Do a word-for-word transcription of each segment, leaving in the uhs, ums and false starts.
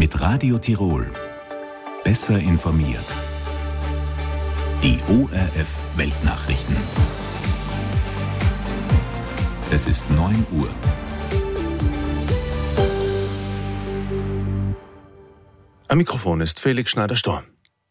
Mit Radio Tirol. Besser informiert. Die O R F Weltnachrichten. Es ist neun Uhr. Am Mikrofon ist Felix Schneider-Storm.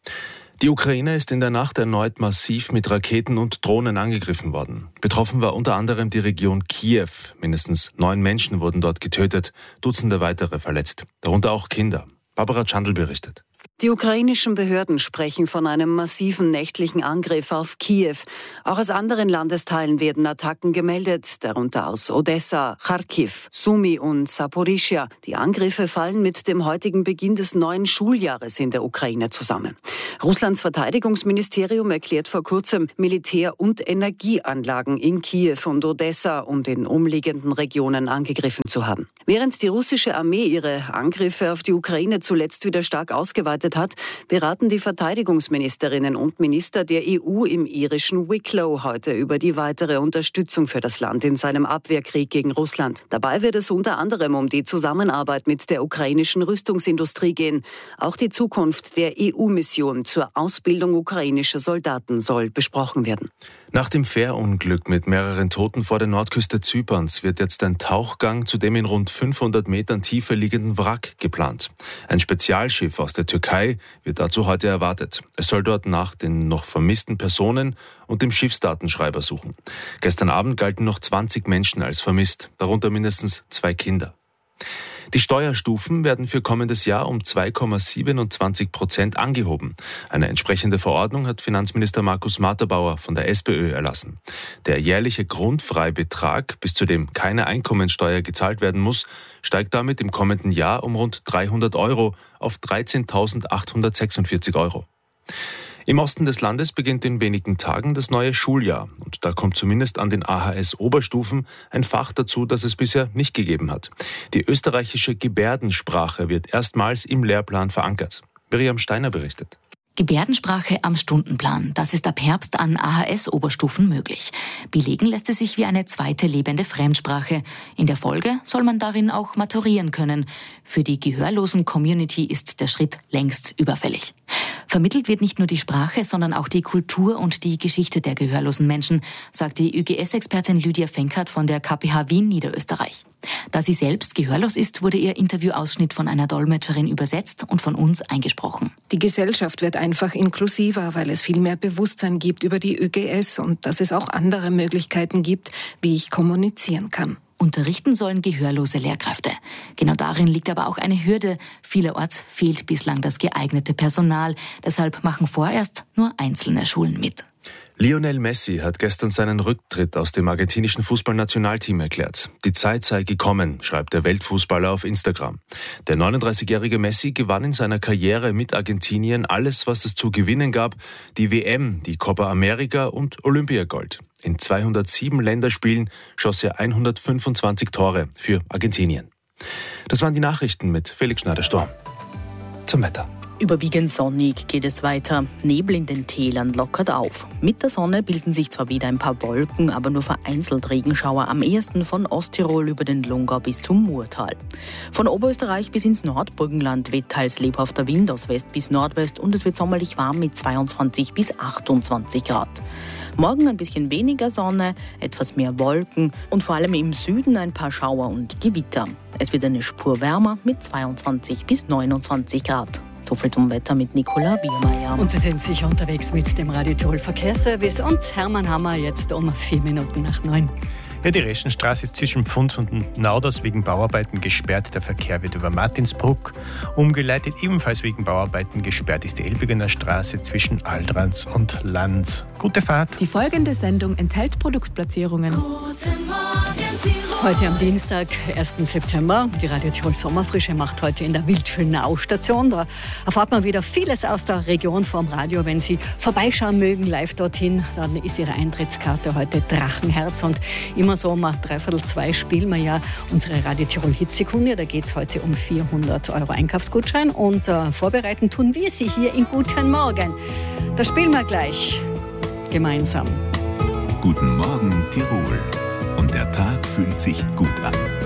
Die Ukraine ist in der Nacht erneut massiv mit Raketen und Drohnen angegriffen worden. Betroffen war unter anderem die Region Kiew. Mindestens neun Menschen wurden dort getötet, Dutzende weitere verletzt, darunter auch Kinder. Barbara Chandl berichtet. Die ukrainischen Behörden sprechen von einem massiven nächtlichen Angriff auf Kiew. Auch aus anderen Landesteilen werden Attacken gemeldet, darunter aus Odessa, Kharkiv, Sumy und Saporischschja. Die Angriffe fallen mit dem heutigen Beginn des neuen Schuljahres in der Ukraine zusammen. Russlands Verteidigungsministerium erklärt vor kurzem, Militär- und Energieanlagen in Kiew und Odessa und den umliegenden Regionen angegriffen zu haben. Während die russische Armee ihre Angriffe auf die Ukraine zuletzt wieder stark ausgeweitet hat, beraten die Verteidigungsministerinnen und Minister der E U im irischen Wicklow heute über die weitere Unterstützung für das Land in seinem Abwehrkrieg gegen Russland. Dabei wird es unter anderem um die Zusammenarbeit mit der ukrainischen Rüstungsindustrie gehen. Auch die Zukunft der E U-Mission zur Ausbildung ukrainischer Soldaten soll besprochen werden. Nach dem Fährunglück mit mehreren Toten vor der Nordküste Zyperns wird jetzt ein Tauchgang zu dem in rund fünfhundert Metern Tiefe liegenden Wrack geplant. Ein Spezialschiff aus der Türkei wird dazu heute erwartet. Es soll dort nach den noch vermissten Personen und dem Schiffsdatenschreiber suchen. Gestern Abend galten noch zwanzig Menschen als vermisst, darunter mindestens zwei Kinder. Die Steuerstufen werden für kommendes Jahr um zwei Komma siebenundzwanzig Prozent angehoben. Eine entsprechende Verordnung hat Finanzminister Markus Matterbauer von der SPÖ erlassen. Der jährliche Grundfreibetrag, bis zu dem keine Einkommensteuer gezahlt werden muss, steigt damit im kommenden Jahr um rund dreihundert Euro auf dreizehntausendachthundertsechsundvierzig Euro. Im Osten des Landes beginnt in wenigen Tagen das neue Schuljahr. Und da kommt zumindest an den A H S-Oberstufen ein Fach dazu, das es bisher nicht gegeben hat. Die österreichische Gebärdensprache wird erstmals im Lehrplan verankert. Miriam Steiner berichtet. Gebärdensprache am Stundenplan. Das ist ab Herbst an A H S-Oberstufen möglich. Belegen lässt es sich wie eine zweite lebende Fremdsprache. In der Folge soll man darin auch maturieren können. Für die gehörlosen Community ist der Schritt längst überfällig. Vermittelt wird nicht nur die Sprache, sondern auch die Kultur und die Geschichte der gehörlosen Menschen, sagt die Ö G S-Expertin Lydia Fenkert von der K P H Wien Niederösterreich. Da sie selbst gehörlos ist, wurde ihr Interviewausschnitt von einer Dolmetscherin übersetzt und von uns eingesprochen. Die Gesellschaft wird einfach inklusiver, weil es viel mehr Bewusstsein gibt über die Ö G S und dass es auch andere Möglichkeiten gibt, wie ich kommunizieren kann. Unterrichten sollen gehörlose Lehrkräfte. Genau darin liegt aber auch eine Hürde. Vielerorts fehlt bislang das geeignete Personal. Deshalb machen vorerst nur einzelne Schulen mit. Lionel Messi hat gestern seinen Rücktritt aus dem argentinischen Fußballnationalteam erklärt. Die Zeit sei gekommen, schreibt der Weltfußballer auf Instagram. Der neununddreißigjährige Messi gewann in seiner Karriere mit Argentinien alles, was es zu gewinnen gab. Die W M, die Copa America und Olympiagold. In zweihundertsieben Länderspielen schoss er hundertfünfundzwanzig Tore für Argentinien. Das waren die Nachrichten mit Felix Schneider-Storm. Zum Wetter. Überwiegend sonnig geht es weiter. Nebel in den Tälern lockert auf. Mit der Sonne bilden sich zwar wieder ein paar Wolken, aber nur vereinzelt Regenschauer, am ehesten von Osttirol über den Lungau bis zum Murtal. Von Oberösterreich bis ins Nordburgenland weht teils lebhafter Wind aus West bis Nordwest und es wird sommerlich warm mit zweiundzwanzig bis achtundzwanzig Grad. Morgen ein bisschen weniger Sonne, etwas mehr Wolken und vor allem im Süden ein paar Schauer und Gewitter. Es wird eine Spur wärmer mit zweiundzwanzig bis neunundzwanzig Grad. So viel zum Wetter mit Nicola Biermeier. Und Sie sind sicher unterwegs mit dem Radio Tirol Verkehrsservice und Hermann Hammer jetzt um vier Minuten nach neun. Ja, die Reschenstraße ist zwischen Pfunds und Nauders wegen Bauarbeiten gesperrt. Der Verkehr wird über Martinsbruck umgeleitet. Ebenfalls wegen Bauarbeiten gesperrt ist die Elbigener Straße zwischen Aldrans und Lanz. Gute Fahrt. Die folgende Sendung enthält Produktplatzierungen. Guten Morgen, Tirol. Heute am Dienstag, ersten September. Die Radio Tirol Sommerfrische macht heute in der Wildschönau-Station. Da erfahrt man wieder vieles aus der Region vom Radio. Wenn Sie vorbeischauen mögen, live dorthin, dann ist Ihre Eintrittskarte heute Drachenherz. Und immer so um dreiviertel zwei spielen wir ja unsere Radio Tirol Hitsekunde. Da geht es heute um vierhundert Euro Einkaufsgutschein. Und äh, vorbereiten tun wir Sie hier in Guten Morgen. Da spielen wir gleich gemeinsam. Guten Morgen, Tirol. Und der Tag fühlt sich gut an.